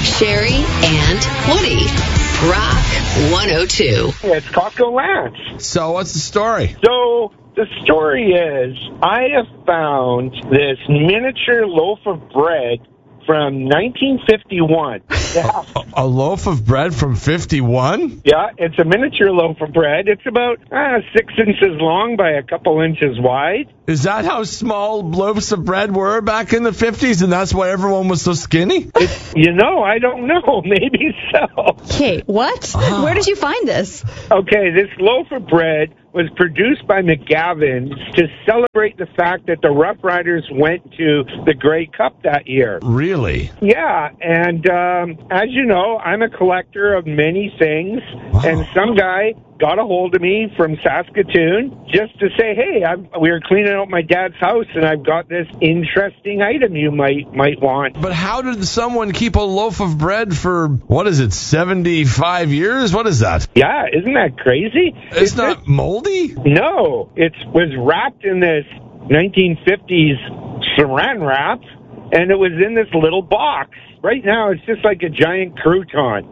Sherry and Woody. Rock 102. It's Costco Lance. So what's the story? So the story is I have found this miniature loaf of bread from 1951. Yeah. A loaf of bread from 51? Yeah, it's a miniature loaf of bread. It's about 6 inches long by a couple inches wide. Is that how small loaves of bread were back in the 50s, and that's why everyone was so skinny? I don't know. Maybe so. Okay, what? Where did you find this? Okay, this loaf of bread was produced by McGavin's to celebrate the fact that the Rough Riders went to the Grey Cup that year. Really? Yeah, and as you know, I'm a collector of many things, and some guy got a hold of me from Saskatoon just to say, hey, we were cleaning out my dad's house, and I've got this interesting item you might want. But how did someone keep a loaf of bread for, 75 years? What is that? Yeah, isn't that crazy? It's not moldy? No, it was wrapped in this 1950s saran wrap, and it was in this little box. Right now, it's just like a giant crouton.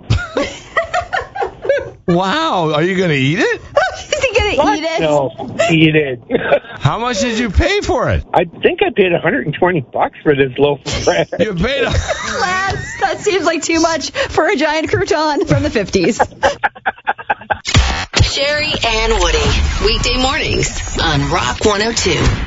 Wow, are you going to eat it? Is he going to eat it? No, eat it. How much did you pay for it? I think I paid $120 for this loaf of bread. You paid Lance, that seems like too much for a giant crouton from the 50s. Sherry and Woody. Weekday mornings on Rock 102.